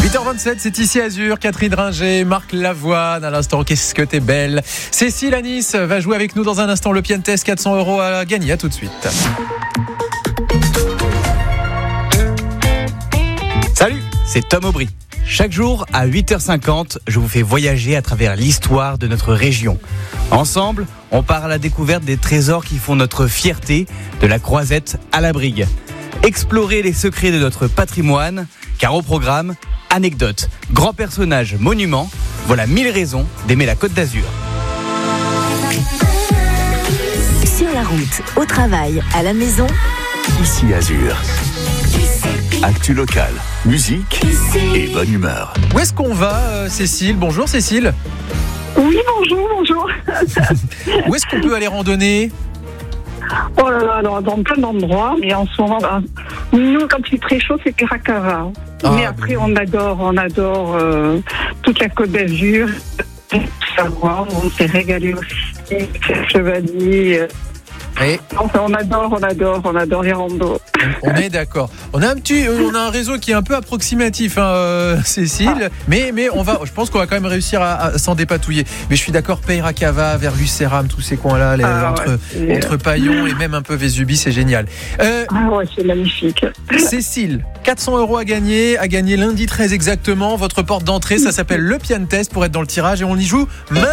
8h27, c'est ici Azur, Catherine Ringer, Marc Lavoine. À l'instant, qu'est-ce que t'es belle. Cécile à Nice va jouer avec nous dans un instant. Le Pian Test, 400 € à gagner. À tout de suite. Salut, c'est Tom Aubry. Chaque jour, à 8h50, je vous fais voyager à travers l'histoire de notre région. Ensemble, on part à la découverte des trésors qui font notre fierté, de la Croisette à la Brigue. Explorer les secrets de notre patrimoine, car au programme, anecdotes, grands personnages, monuments, voilà 1000 raisons d'aimer la Côte d'Azur. Sur la route, au travail, à la maison, Ici Azur. Actu local, musique et bonne humeur. Où est-ce qu'on va, Cécile ? Bonjour Cécile. Oui, bonjour. Où est-ce qu'on peut aller randonner ? Oh là là, dans plein d'endroits, mais en ce moment, nous, quand il est très chaud, c'est Piracava. Mais après, on adore toute la Côte d'Azur, Savoie, on s'est régalé aussi, Chevalier. Et Enfin, on adore les randos. on est d'accord. On a un réseau qui est un peu approximatif, Cécile, mais je pense qu'on va quand même réussir à s'en dépatouiller. Mais je suis d'accord, Piracava, vers Lucéram, tous ces coins-là, entre Paillon et même un peu Vésubie, c'est génial. C'est magnifique. Cécile, 400 € à gagner lundi très exactement. Votre porte d'entrée, ça s'appelle le Pian Test pour être dans le tirage et on y joue maintenant.